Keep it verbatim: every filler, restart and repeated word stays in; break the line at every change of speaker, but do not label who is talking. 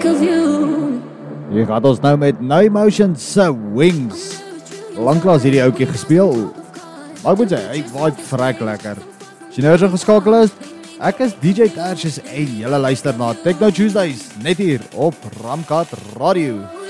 Hier gaat ons nou met No Emotions se Wings. Lanklaas hierdie ouetjie gespeel. Maar ek moet sê, hy vibe vrek lekker. As jy nou so geskakel is, ek is D J Tertius en julle luister na Techno Tuesdays net hier op Ramkat Radio.